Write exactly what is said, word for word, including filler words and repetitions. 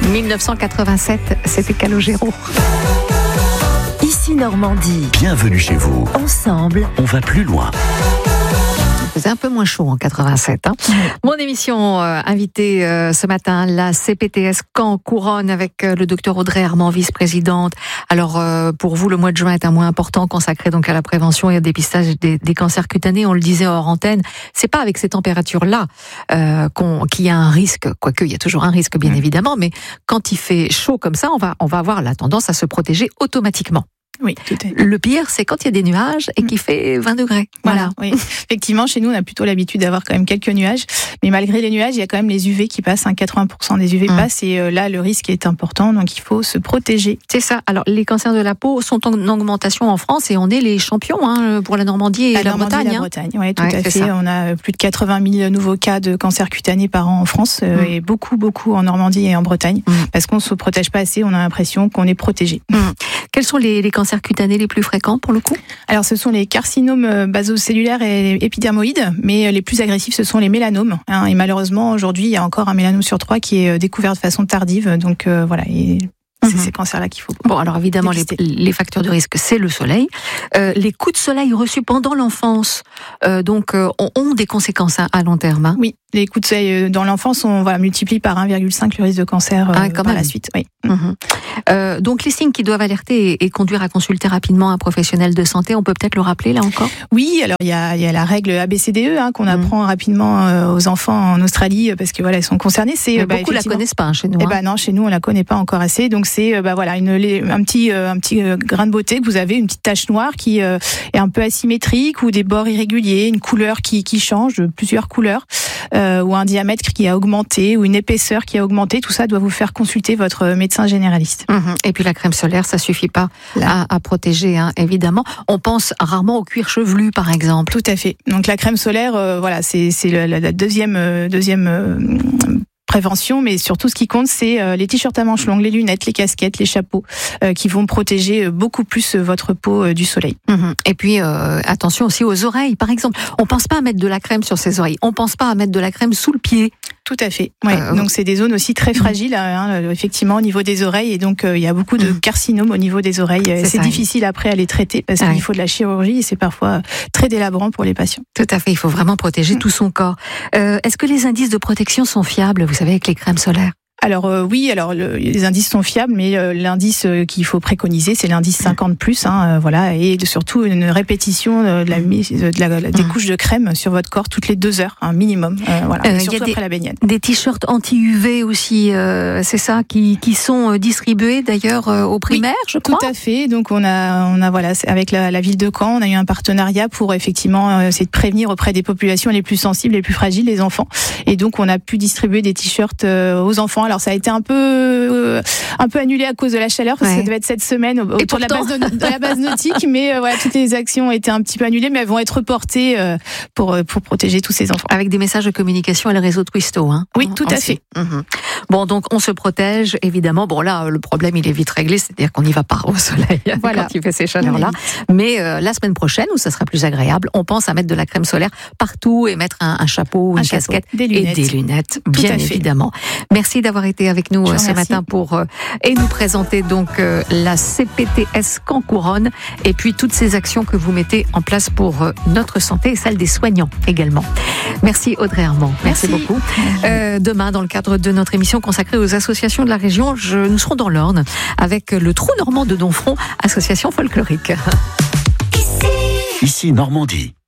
dix-neuf cent quatre-vingt-sept, c'était Calogero. Ici Normandie. Bienvenue chez vous. Ensemble, on va plus loin. Il faisait un peu moins chaud en quatre-vingt-sept. Hein. Mmh. Mon émission euh, invitée euh, ce matin, la C P T S Caen Couronne avec euh, le docteur Audrey Armand, vice-présidente. Alors euh, pour vous, le mois de juin est un mois important consacré donc à la prévention et au dépistage des, des cancers cutanés. On le disait hors antenne, c'est pas avec ces températures-là euh, qu'on, qu'il y a un risque, quoique il y a toujours un risque bien mmh. évidemment, mais quand il fait chaud comme ça, on va on va avoir la tendance à se protéger automatiquement. Oui, tout à fait. Le pire, c'est quand il y a des nuages et qu'il fait vingt degrés. Voilà. Voilà. Oui. Effectivement, chez nous, on a plutôt l'habitude d'avoir quand même quelques nuages. Mais malgré les nuages, il y a quand même les U V qui passent. Hein, quatre-vingts pour cent des U V mmh. passent. Et euh, là, le risque est important. Donc, il faut se protéger. C'est ça. Alors, les cancers de la peau sont en augmentation en France et on est les champions hein, pour la Normandie et la, la Normandie Bretagne. Et la Bretagne, hein. Oui, tout ouais, à fait. Ça. On a plus de quatre-vingt mille nouveaux cas de cancers cutanés par an en France euh, mmh. et beaucoup, beaucoup en Normandie et en Bretagne. Mmh. Parce qu'on ne se protège pas assez. On a l'impression qu'on est protégé. Mmh. Quels sont les, les cancers cutanés les plus fréquents pour le coup ? Alors ce sont les carcinomes basocellulaires et épidermoïdes, mais les plus agressifs ce sont les mélanomes. Hein, et malheureusement aujourd'hui il y a encore un mélanome sur trois qui est découvert de façon tardive, donc euh, voilà. Et c'est mmh. ces cancers-là qu'il faut. Bon, alors évidemment, les, les facteurs de risque, c'est le soleil. Euh, les coups de soleil reçus pendant l'enfance, euh, donc, euh, ont des conséquences hein, à long terme. Hein. Oui, les coups de soleil dans l'enfance, on voilà, multiplie par un virgule cinq le risque de cancer euh, ah, par même. la suite. Oui. Mmh. Euh, donc, les signes qui doivent alerter et, et conduire à consulter rapidement un professionnel de santé, on peut peut-être le rappeler là encore ? Oui, alors il y a, il y a la règle A B C D E hein, qu'on mmh. apprend rapidement euh, aux enfants en Australie parce que voilà, ils sont concernés. C'est, Mais bah, beaucoup la connaissent pas hein, chez nous. Eh hein. ben non, chez nous on la connaît pas encore assez. Donc c'est bah voilà une un petit un petit grain de beauté que vous avez, une petite tache noire qui euh, est un peu asymétrique ou des bords irréguliers, une couleur qui qui change, plusieurs couleurs, euh, ou un diamètre qui a augmenté ou une épaisseur qui a augmenté. Tout ça doit vous faire consulter votre médecin généraliste. Mmh. Et puis la crème solaire, ça suffit pas à, à protéger, hein, évidemment. On pense rarement au cuir chevelu, par exemple. Tout à fait. Donc la crème solaire, euh, voilà, c'est c'est la, la deuxième euh, deuxième euh, prévention, mais surtout ce qui compte, c'est euh, les t-shirts à manches longues, les lunettes, les casquettes, les chapeaux, euh, qui vont protéger beaucoup plus votre peau euh, du soleil. Mmh. Et puis euh, attention aussi aux oreilles, par exemple. On pense pas à mettre de la crème sur ses oreilles. On pense pas à mettre de la crème sous le pied. Tout à fait. Ouais. Euh, donc c'est des zones aussi très fragiles, hein, effectivement, au niveau des oreilles, et donc euh, il y a beaucoup de carcinomes au niveau des oreilles. C'est, c'est difficile après à les traiter parce ouais. qu'il faut de la chirurgie et c'est parfois très délabrant pour les patients. Tout à fait. Il faut vraiment protéger mmh. tout son corps. Euh, est-ce que les indices de protection sont fiables, vous savez, avec les crèmes solaires ? Alors euh, oui, alors le, les indices sont fiables, mais euh, l'indice euh, qu'il faut préconiser, c'est l'indice cinquante plus, hein, euh, voilà, et de, surtout une répétition de la, de la, des couches de crème sur votre corps toutes les deux heures, un minimum, euh, voilà, euh, surtout après des, la baignade. Des t-shirts anti-U V aussi, euh, c'est ça, qui, qui sont distribués d'ailleurs euh, aux primaires, oui, je crois. Tout à fait. Donc on a, on a voilà, avec la, la ville de Caen, on a eu un partenariat pour effectivement essayer de prévenir auprès des populations les plus sensibles, les plus fragiles, les enfants, et donc on a pu distribuer des t-shirts euh, aux enfants. Alors ça a été un peu euh, un peu annulé à cause de la chaleur parce ouais. que ça devait être cette semaine autour de la, base de, de la base nautique, mais euh, voilà, toutes les actions ont été un petit peu annulées, mais elles vont être reportées euh, pour pour protéger tous ces enfants. Avec des messages de communication et le réseau Twisto, hein. Oui, tout à fait. Mmh. Bon, donc on se protège évidemment. Bon là, le problème il est vite réglé, c'est-à-dire qu'on n'y va pas au soleil voilà. quand il fait ces chaleurs-là. Mais euh, la semaine prochaine, où ça sera plus agréable, on pense à mettre de la crème solaire partout et mettre un, un chapeau, un une chapeau, casquette des lunettes. et des lunettes, bien évidemment. Merci d'avoir été avec nous ce matin pour euh, et nous présenter donc euh, la C P T S Caen Couronne et puis toutes ces actions que vous mettez en place pour euh, notre santé et celle des soignants également. Merci Audrey Armand, merci, merci beaucoup. Euh, demain, dans le cadre de notre émission consacrée aux associations de la région, je, nous serons dans l'Orne avec le Trou Normand de Domfront, association folklorique. Ici Normandie.